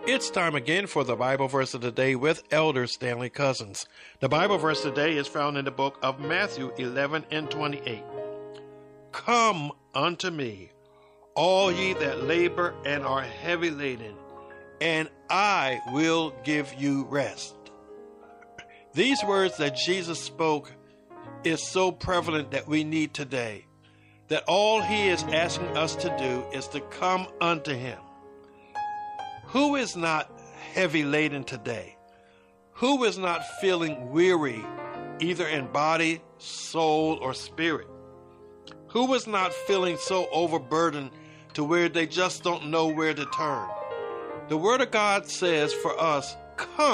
It's time again for the Bible verse of the day with Elder Stanley Cousins. The Bible verse today is found in the book of Matthew 11 and 28. Come unto me, all ye that labor and are heavy laden, and I will give you rest. These words that Jesus spoke is so prevalent that we need today, that all he is asking us to do is to come unto him. Who is not heavy laden today? Who is not feeling weary, either in body, soul, or spirit? Who is not feeling so overburdened to where they just don't know where to turn? The Word of God says for us, come